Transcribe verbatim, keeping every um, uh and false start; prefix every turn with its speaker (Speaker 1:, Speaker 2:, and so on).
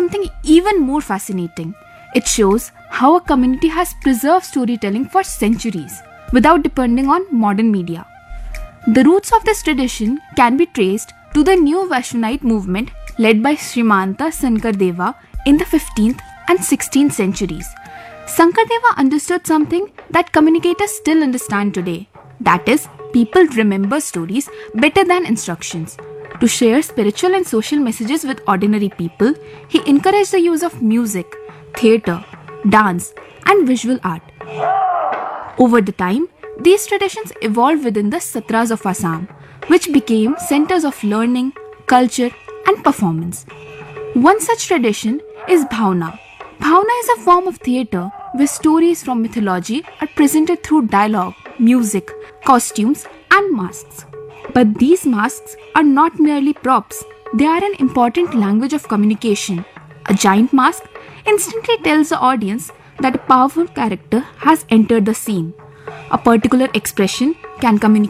Speaker 1: something even more fascinating. It shows how a community has preserved storytelling for centuries without depending on modern media. The roots of this tradition can be traced to the new Vaishnavite movement led by Srimanta Sankardeva in the fifteenth and sixteenth centuries. Sankardeva understood something that communicators still understand today. That is, people remember stories better than instructions. To share spiritual and social messages with ordinary people, he encouraged the use of music, theatre, dance, and visual art. Over the time, these traditions evolved within the Satras of Assam, which became centers of learning, culture, and performance. One such tradition is Bhavna. Bhavna is a form of theatre where stories from mythology are presented through dialogue, music, costumes, and masks. But these masks are not merely props, they are an important language of communication. A giant mask instantly tells the audience that a powerful character has entered the scene. A particular expression can communicate